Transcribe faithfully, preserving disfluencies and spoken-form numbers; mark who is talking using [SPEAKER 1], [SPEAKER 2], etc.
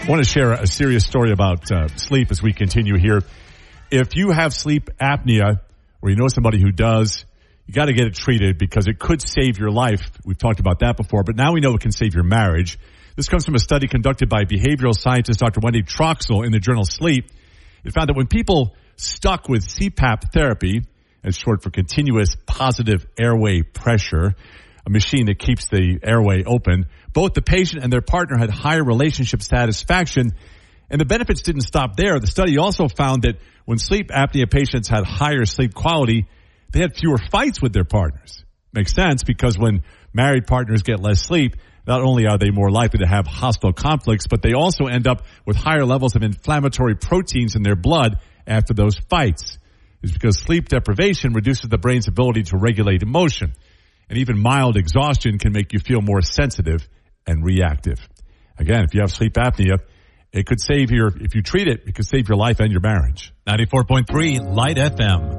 [SPEAKER 1] I want to share a serious story about uh, sleep as we continue here. If you have sleep apnea, or you know somebody who does, you got to get it treated because it could save your life. We've talked about that before, but now we know it can save your marriage. This comes from a study conducted by behavioral scientist Doctor Wendy Troxel in the journal Sleep. It found that when people stuck with C PAP therapy, as short for continuous positive airway pressure, a machine that keeps the airway open, both the patient and their partner had higher relationship satisfaction. And the benefits didn't stop there. The study also found that when sleep apnea patients had higher sleep quality, they had fewer fights with their partners. Makes sense, because when married partners get less sleep, not only are they more likely to have hostile conflicts, but they also end up with higher levels of inflammatory proteins in their blood after those fights. It's because sleep deprivation reduces the brain's ability to regulate emotion. And even mild exhaustion can make you feel more sensitive and reactive. Again, if you have sleep apnea, it could save your, if you treat it, it could save your life and your marriage.
[SPEAKER 2] ninety-four point three Light F M.